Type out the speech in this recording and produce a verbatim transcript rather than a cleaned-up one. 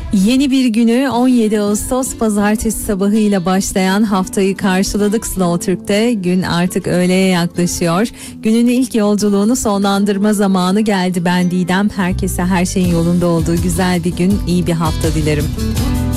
Yeni bir günü on yedi Ağustos Pazartesi sabahıyla başlayan haftayı karşıladık Slow Türk'te. Gün artık öğleye yaklaşıyor. Günün ilk yolculuğunu sonlandırma zamanı geldi. Ben Didem. Herkese her şeyin yolunda olduğu güzel bir gün, iyi bir hafta dilerim.